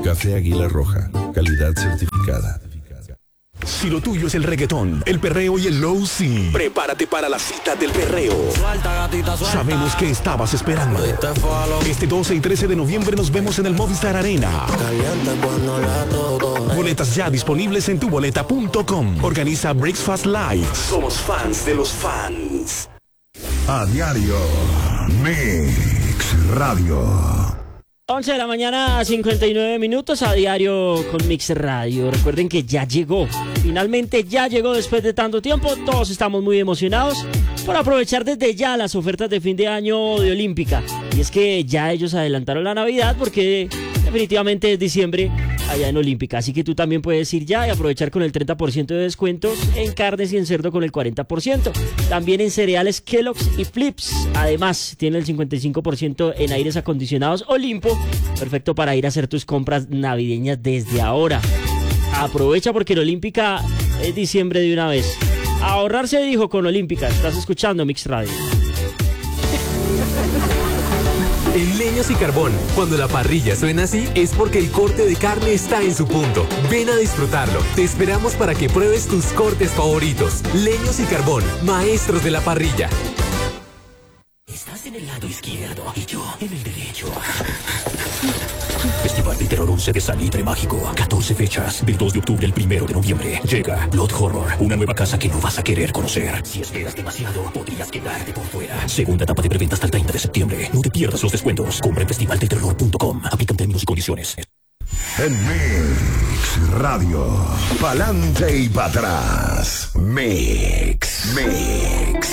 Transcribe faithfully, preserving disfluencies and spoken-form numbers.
Café Águila Roja, calidad certificada. Si lo tuyo es el reggaetón, el perreo y el low C, prepárate para la cita del perreo. Suelta, gatita, suelta. Sabemos que estabas esperando. Este doce y trece de noviembre nos vemos en el Movistar Arena. Boletas ya disponibles en tu boleta punto com. Organiza Breakfast Live. Somos fans de los fans. A diario, Mix Radio. once de la mañana, cincuenta y nueve minutos, a diario con Mix Radio. Recuerden que ya llegó, finalmente ya llegó después de tanto tiempo. Todos estamos muy emocionados por aprovechar desde ya las ofertas de fin de año de Olímpica. Y es que ya ellos adelantaron la Navidad porque definitivamente es diciembre allá en Olímpica. Así que tú también puedes ir ya y aprovechar con el treinta por ciento de descuentos en carnes y en cerdo con el cuarenta por ciento. También en cereales Kellogg's y Flips. Además, tiene el cincuenta y cinco por ciento en aires acondicionados Olimpo. Perfecto para ir a hacer tus compras navideñas desde ahora. Aprovecha porque en Olímpica es diciembre de una vez. Ahorrar se dijo con Olímpica. Estás escuchando Mix Radio. En Leños y Carbón, cuando la parrilla suena así, es porque el corte de carne está en su punto. Ven a disfrutarlo. Te esperamos para que pruebes tus cortes favoritos. Leños y Carbón, maestros de la parrilla. Estás en el lado izquierdo y yo en el derecho. Festival de Terror once de Salitre Mágico. catorce fechas. Del dos de octubre al primero de noviembre. Llega Blood Horror. Una nueva casa que no vas a querer conocer. Si esperas demasiado, podrías quedarte por fuera. Segunda etapa de preventa hasta el treinta de septiembre. No te pierdas los descuentos. Compra en festival de terror punto com. Aplican términos y condiciones. En Mix Radio. Pa'lante y para atrás. Mix. Mix.